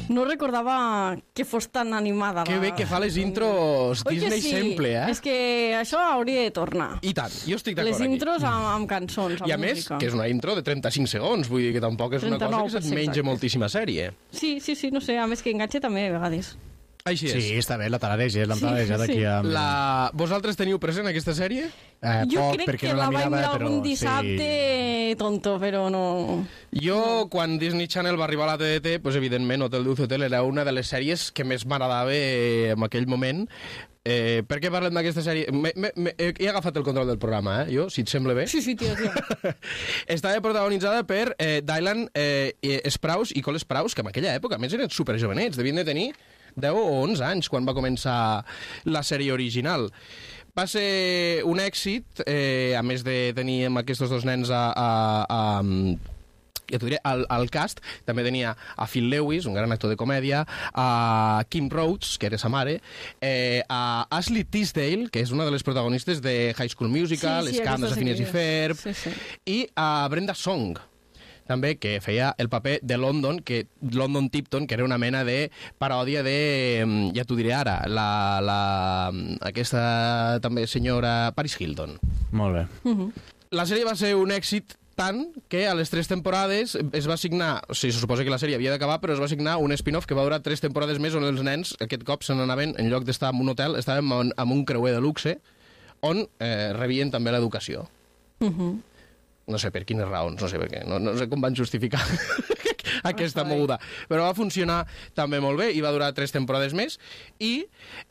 No recordava que fos tan animada. Que bé que fa les intros Disney sempre, És que això hauria de tornar. I tant, jo estic d'acord aquí. Les intros amb cançons, amb I a més, que és una intro de 35 segons, vull dir que tampoc és una cosa que se't menja moltíssima sèrie. Sí, no sé, a més que enganxa també a vegades. Així és. Sí, està bé, la taradejat aquí amb... Vosaltres teniu present aquesta sèrie? Jo crec que la vaig mirar algun dissabte tonto, però no... Jo, quan Disney Channel va arribar a la TDT, pues, evidentment Hotel Dulce Hotel era una de les sèries que més m'agradava en aquell moment. Per què parlem d'aquesta sèrie? He agafat el control del programa, jo, si et sembla bé. Sí, tio. Estava protagonitzada per Dylan Sprouse i Cole Sprouse, que en aquella època, a més, eren superjovenets, devien de tenir 10 o 11 anys quan va començar la sèrie original. Va ser un èxit, a més de tenir amb aquests dos nens ja t'ho diré, al cast també tenia a Phil Lewis, un gran actor de comèdia, a Kim Rhodes, que era sa mare, a Ashley Tisdale, que és una de les protagonistes de High School Musical, Escàndols de Phineas i Ferb, i a Brenda Song, també, que feia el paper de London Tipton, que era una mena de paròdia de, ja t'ho diré ara, aquesta també senyora Paris Hilton. Molt bé. La sèrie va ser un èxit tant que a les 3 temporades es va signar, o sigui, se suposa que la sèrie havia d'acabar, però es va signar un spin-off que va durar 3 temporades més, on els nens aquest cop se n'anaven, en lloc d'estar en un hotel, estàvem en un creuer de luxe, on rebien també l'educació. No sé per quines raons, no sé per què, no sé com van justificar aquesta moguda, però va funcionar també molt bé i va durar 3 temporades més. I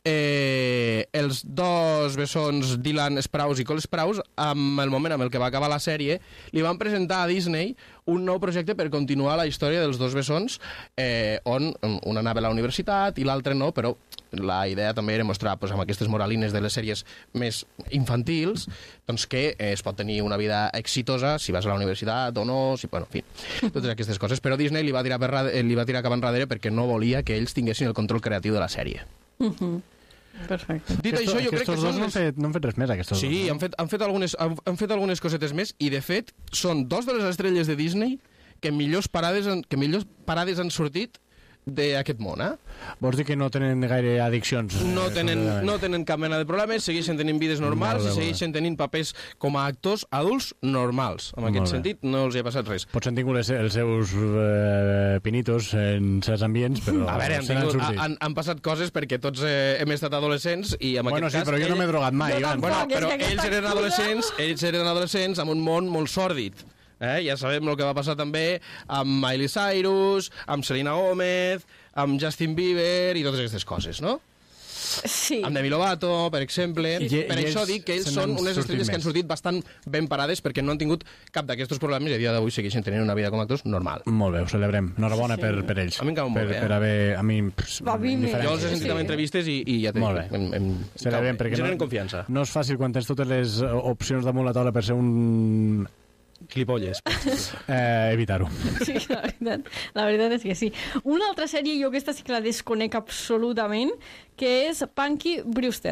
els dos bessons Dylan Sprouse i Cole Sprouse, amb el moment en el que va acabar la sèrie, li van presentar a Disney un nou projecte per continuar la història dels dos bessons, on un anava a la universitat i l'altre no, però la idea també era mostrar, doncs, amb aquestes moralines de les sèries més infantils, doncs que es pot tenir una vida exitosa si vas a la universitat o no, en fi, totes aquestes coses. Però Disney li va tirar cap enrere perquè no volia que ells tinguessin el control creatiu de la sèrie. Perfecte. Dit això, jo crec que són... no han fet res més, aquests dos. Sí, han fet algunes cosetes més, i de fet són dos de les estrelles de Disney que millors parades han sortit d'aquest món, Vols dir que no tenen gaire addiccions? No tenen cap mena de problemes, segueixen tenint vides normals i segueixen tenint papers com a actors adults normals. En aquest sentit no els hi ha passat res. Potser han tingut els seus pinitos en certs ambients, però... A veure, han passat coses perquè tots hem estat adolescents i en aquest cas... sí, però jo no m'he drogat mai. Però ells eren adolescents amb un món molt sòrdid. Ja sabem el que va passar també amb Miley Cyrus, amb Selena Gomez, amb Justin Bieber i totes aquestes coses, no? Sí. Amb Demi Lovato, per exemple. Per això dic que ells són unes estrelles que han sortit bastant ben parades perquè no han tingut cap d'aquests problemes i a dia d'avui segueixen tenint una vida com a actors normal. Molt bé, ho celebrem. Enhorabona per ells. A mi em cau molt bé. Per haver... A mi... Jo els he sentit en entrevistes i ja t'he dit. Celebrem perquè generen confiança. No és fàcil quan tens totes les opcions damunt la taula per ser un... Clipolles. Evitar-ho. Sí, la veritat és que sí. Una altra sèrie, jo aquesta sí que la desconec absolutament, que és Punky Brewster.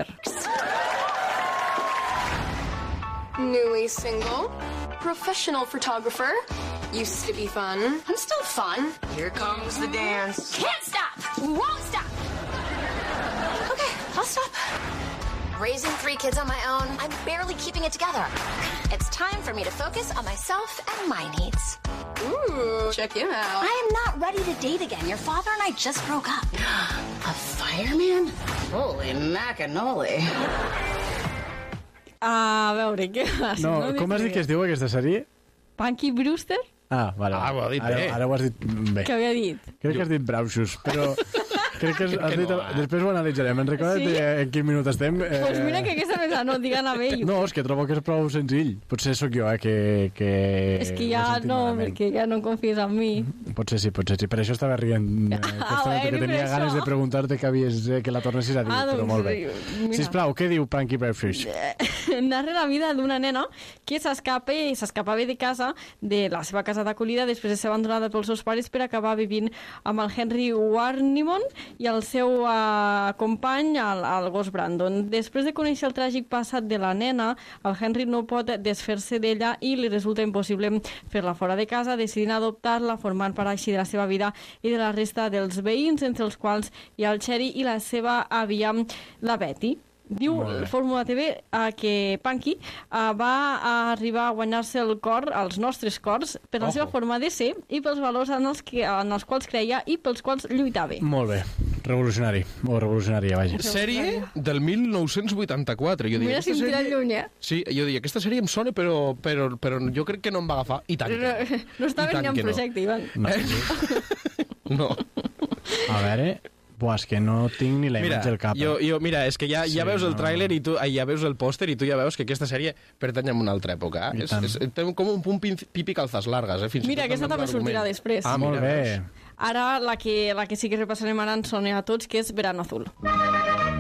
Newly single, professional photographer, used to be fun. I'm still fun. Here comes the dance. Can't stop! Won't stop! Okay, I'll stop. Raising 3 kids on my own, I'm barely keeping it together. It's time for me to focus on myself and my needs. Ooh, check him out. I am not ready to date again. Your father and I just broke up. A fireman? Holy macanoli. A veure, què vas? No, com has dit que es diu aquesta sèrie? Punky Brewster? Ah, vale. Ho ha dit bé. Ara ho has dit bé. Què havia dit? Crec que has dit Brauxos, però... Crec que has dit... Després ho analitzarem. En recorda't en quin minut estem. Pues mira que aquesta me no diguem a ell. No, és que trobo que és prou senzill. Potser sóc jo, que... És que ja no, perquè ja no confies en mi. Potser sí. Per això estava rient. Perquè tenia ganes de preguntar-te que la tornessis a dir, però molt bé. Sisplau, què diu Punky Brewster? Narra la vida d'una nena que s'escapava de casa, de la seva casa d'acollida, després de ser abandonada pels seus pares per acabar vivint amb el Henry Warnimon, i el seu company, el gos Brandon. Després de conèixer el tràgic passat de la nena, el Henry no pot desfer-se d'ella i li resulta impossible fer-la fora de casa, decidint adoptar-la, formant part així de la seva vida i de la resta dels veïns, entre els quals hi ha el Cherry i la seva àvia, la Betty. Diu Fórmula TV que Punky va arribar a guanyar-se el cor, els nostres cors, per la seva forma de ser i pels valors en els quals creia i pels quals lluitava. Molt bé. Revolucionari. O revolucionària, vaja. Sèrie del 1984. Mira si em tira lluny, Sí, jo diria, aquesta sèrie em sona, però jo crec que no em va agafar. I tant que no estava ni en projecte, Ivan. No. A veure... Buah, és que no tinc ni la imatge al cap. Mira, és que ja veus el tràiler i tu ja veus el pòster i tu ja veus que aquesta sèrie pertany a una altra època. Té com un punt pipi calzas largues. Mira, aquesta també sortirà després. Molt bé. Ara, la que sí que repassarem ara ens sona a tots, que és Verano Azul.